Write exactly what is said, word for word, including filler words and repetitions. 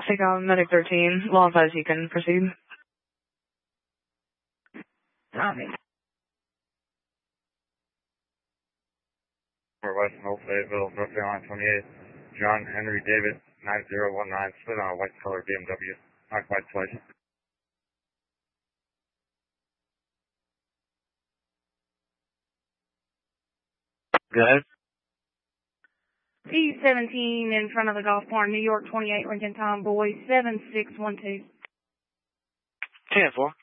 Take on Medic thirteen. Law advised you can proceed. Tommy. For West North Fayetteville, North Carolina twenty-eight. John Henry David nine zero one nine, slid on a white color B M W. Occupied twice. Go ahead. P seventeen in front of the golf barn, New York twenty-eight, Lincoln Tomboy, seven six one two. ten four.